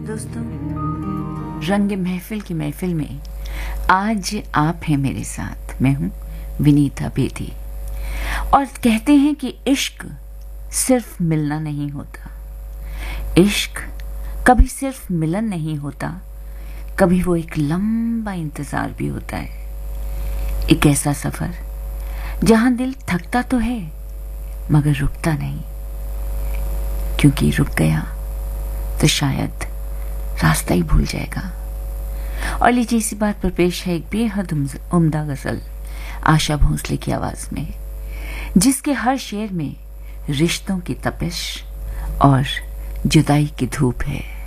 दोस्तों, रंग महफिल की महफिल में आज आप हैं मेरे साथ। मैं हूं विनीता बेदी और कहते हैं कि इश्क सिर्फ मिलना नहीं होता, इश्क कभी सिर्फ मिलन नहीं होता, कभी वो एक लंबा इंतजार भी होता है। एक ऐसा सफर जहां दिल थकता तो है मगर रुकता नहीं, क्योंकि रुक गया तो शायद रास्ता ही भूल जाएगा। और लीजिए इसी बात पर पेश है एक बेहद उम्दा गजल आशा भोसले की आवाज में, जिसके हर शेर में रिश्तों की तपिश और जुदाई की धूप है।